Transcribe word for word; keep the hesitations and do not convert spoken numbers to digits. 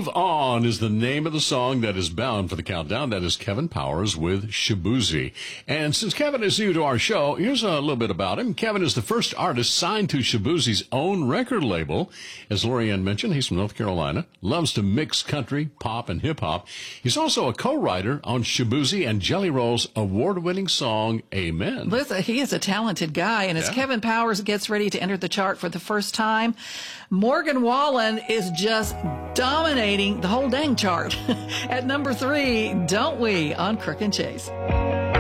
Move On is the name of the song that is bound for the countdown. That is Kevin Powers with Shaboozey. And since Kevin is new to our show, here's a little bit about him. Kevin is the first artist signed to Shaboozey's own record label. As Lorianne mentioned, he's from North Carolina, loves to mix country, pop, and hip-hop. He's also a co-writer on Shaboozey and Jelly Roll's award-winning song, Amen. Listen, he is a talented guy, and as Yeah. Kevin Powers gets ready to enter the chart for the first time, Morgan Wallen is just dominating the whole dang chart. At number three, Don't We, on Crook and Chase.